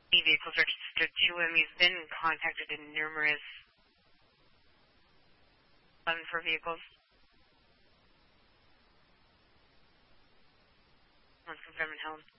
vehicles registered to him. He's been contacted in numerous funds for vehicles. Let's confirm and held.